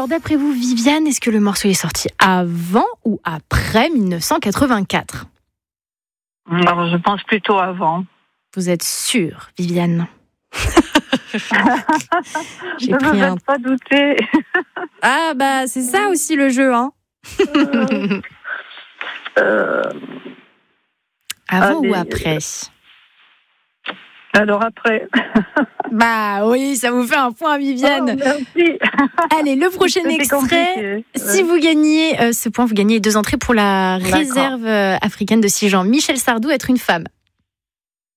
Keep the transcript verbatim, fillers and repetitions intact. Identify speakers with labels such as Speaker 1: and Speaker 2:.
Speaker 1: Alors, d'après vous, Viviane, est-ce que le morceau est sorti avant ou après dix-neuf cent quatre-vingt-quatre ?
Speaker 2: Alors, je pense plutôt avant.
Speaker 1: Vous êtes sûre, Viviane ? J'ai
Speaker 2: ne
Speaker 1: pris
Speaker 2: me
Speaker 1: un...
Speaker 2: faites pas douter.
Speaker 1: Ah, bah, c'est ça aussi le jeu, hein.
Speaker 2: euh, euh,
Speaker 1: Avant
Speaker 2: allez,
Speaker 1: ou après ?
Speaker 2: Alors après.
Speaker 1: Bah oui, ça vous fait un point, Viviane.
Speaker 2: Oh, merci.
Speaker 1: Allez, le prochain
Speaker 2: C'était
Speaker 1: extrait.
Speaker 2: compliqué.
Speaker 1: Si
Speaker 2: Ouais.
Speaker 1: vous gagnez euh, ce point, vous gagnez deux entrées pour la
Speaker 2: D'accord.
Speaker 1: réserve euh, africaine de Sijan. Michel Sardou, Être une femme.